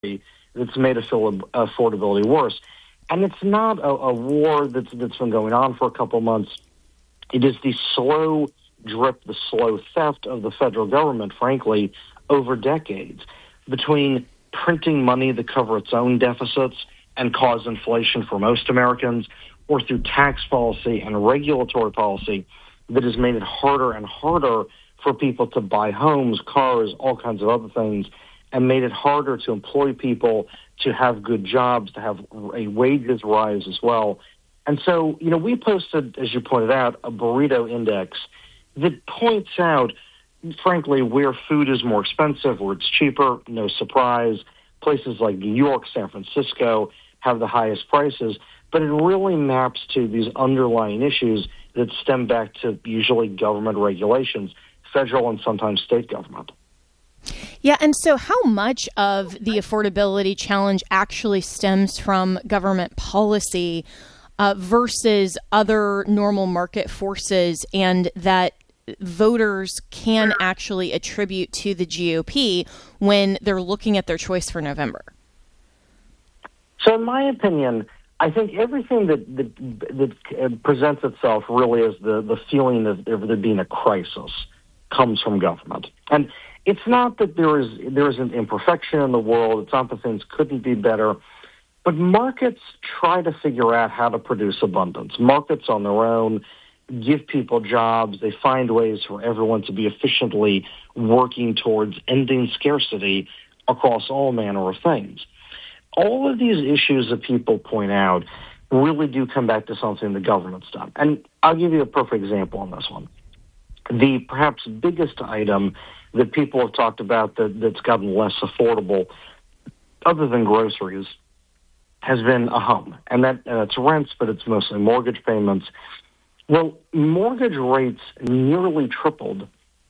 that's made affordability worse. And it's not a war that's been going on for a couple months. It is the slow drip, the slow theft of the federal government, frankly, over decades, between printing money to cover its own deficits and cause inflation for most Americans, or through tax policy and regulatory policy that has made it harder and harder for people to buy homes, cars, all kinds of other things, and made it harder to employ people, to have good jobs, to have wages rise as well. And so, we posted, as you pointed out, a burrito index that points out, frankly, where food is more expensive, where it's cheaper, no surprise. Places like New York, San Francisco have the highest prices, but it really maps to these underlying issues that stem back to usually government regulations, federal and sometimes state government. Yeah, and so how much of the affordability challenge actually stems from government policy versus other normal market forces, and that voters can actually attribute to the GOP when they're looking at their choice for November? So in my opinion, I think everything that presents itself really as the feeling of there being a crisis comes from government. And it's not that there isn't imperfection in the world. It's not that things couldn't be better. But markets try to figure out how to produce abundance. Markets on their own give people jobs. They find ways for everyone to be efficiently working towards ending scarcity across all manner of things. All of these issues that people point out really do come back to something the government's done. And I'll give you a perfect example on this one. The perhaps biggest item that people have talked about that's gotten less affordable, other than groceries, has been a home. And it's rents, but it's mostly mortgage payments. Well, mortgage rates nearly tripled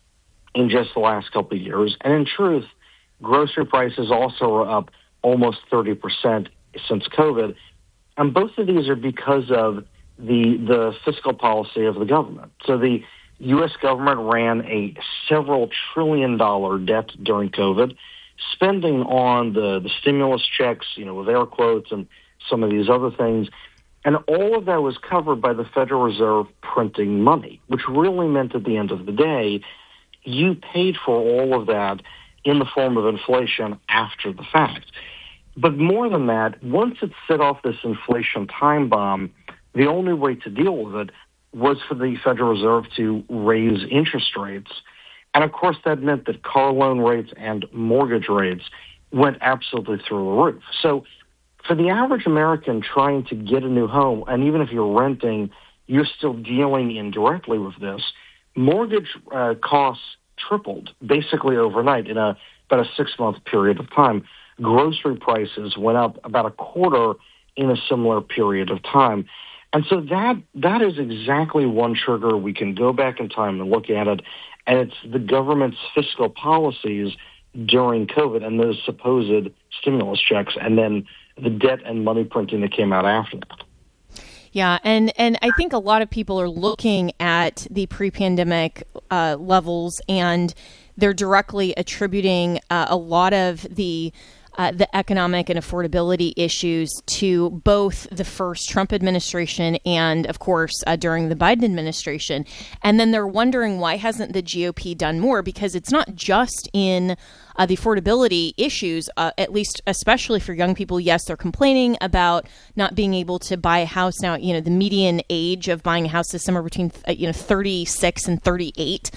in just the last couple of years. And in truth, grocery prices also are up almost 30% since COVID. And both of these are because of the fiscal policy of the government. So the U.S. government ran a several trillion-dollar debt during COVID, spending on the stimulus checks, with air quotes, and some of these other things. And all of that was covered by the Federal Reserve printing money, which really meant at the end of the day, you paid for all of that in the form of inflation after the fact. But more than that, once it set off this inflation time bomb, the only way to deal with it was for the Federal Reserve to raise interest rates. And of course, that meant that car loan rates and mortgage rates went absolutely through the roof. So for the average American trying to get a new home, and even if you're renting, you're still dealing indirectly with this. Mortgage costs tripled basically overnight in about a 6-month period of time. Grocery prices went up about a quarter in a similar period of time. And so that is exactly one trigger. We can go back in time and look at it, and it's the government's fiscal policies during COVID and those supposed stimulus checks, and then the debt and money printing that came out after that. Yeah, and I think a lot of people are looking at the pre-pandemic levels, and they're directly attributing a lot of the economic and affordability issues to both the first Trump administration and, of course, during the Biden administration. And then they're wondering, why hasn't the GOP done more? Because it's not just in the affordability issues, at least especially for young people. Yes, they're complaining about not being able to buy a house now. The median age of buying a house is somewhere between 36 and 38.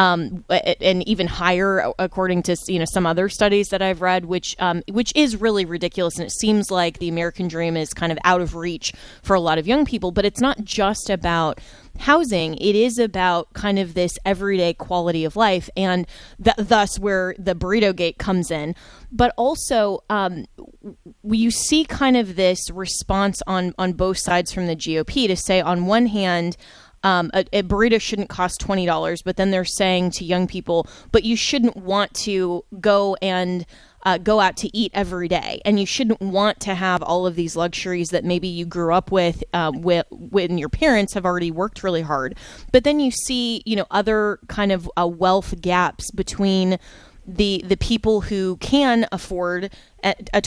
And even higher, according to some other studies that I've read, which is really ridiculous. And it seems like the American dream is kind of out of reach for a lot of young people. But it's not just about housing. It is about kind of this everyday quality of life, and thus where the burrito gate comes in. But also, you see kind of this response on both sides from the GOP to say, on one hand, a burrito shouldn't cost $20, but then they're saying to young people, but you shouldn't want to go out to eat every day, and you shouldn't want to have all of these luxuries that maybe you grew up with when your parents have already worked really hard. But then you see, other kind of wealth gaps between the people who can afford a